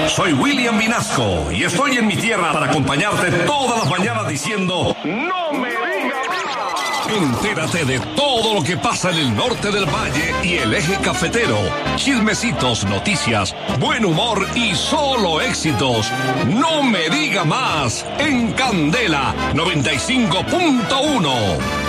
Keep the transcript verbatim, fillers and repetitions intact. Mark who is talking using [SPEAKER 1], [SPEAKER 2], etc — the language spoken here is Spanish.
[SPEAKER 1] Soy William Vinasco y estoy en mi tierra para acompañarte todas las mañanas diciendo ¡no me digas más! Entérate de todo lo que pasa en el norte del valle y el eje cafetero. Chismecitos, noticias, buen humor y solo éxitos. ¡No me diga más! En Candela noventa y cinco punto uno.